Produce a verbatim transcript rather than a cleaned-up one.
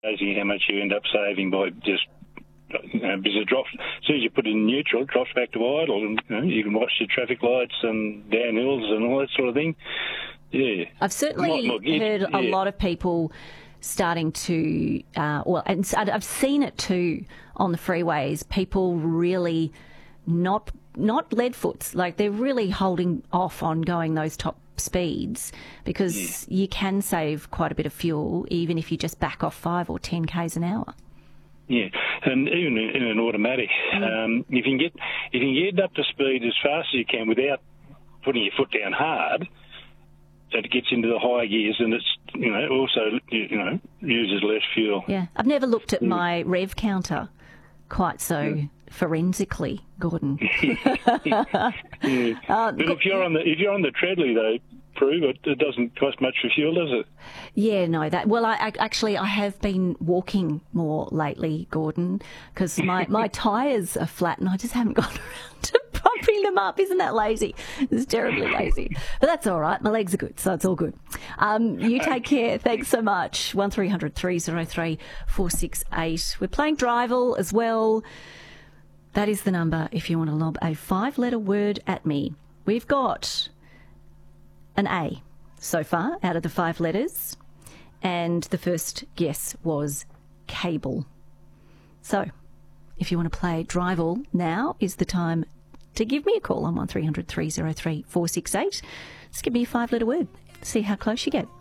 Amazing how much you end up saving by just, you know, because it drops, as soon as you put it in neutral, it drops back to idle, and you know, you can watch the traffic lights and downhills and all that sort of thing. Yeah. I've certainly Look, it, heard yeah. a lot of people starting to, uh, well, and I've seen it too on the freeways, people really not not lead foots, like they're really holding off on going those top speeds because yeah. you can save quite a bit of fuel even if you just back off five or ten k's an hour. Yeah, and even in an automatic, mm. um, if you can get if you can get up to speed as fast as you can without putting your foot down hard, that it gets into the high gears and it's, you know, also, you know, uses less fuel. Yeah, I've never looked at my rev counter quite so yeah. forensically, Gordon. yeah. Uh, but if you're on the if you're on the treadly though, Prue, it, it doesn't cost much for fuel, does it? Yeah, no. That well, I, I actually I have been walking more lately, Gordon, because my my tyres are flat and I just haven't gone around to pumping them up. Isn't that lazy? It's terribly lazy, but that's all right. My legs are good, so it's all good. Um, you take care. Thanks so much. One three hundred three zero three four six eight. We're playing Drival as well. That is the number if you want to lob a five-letter word at me. We've got an A so far out of the five letters, and the first guess was cable. So if you want to play Drival, now is the time to give me a call on one three hundred three zero three four six eight. Just give me a five-letter word. See how close you get.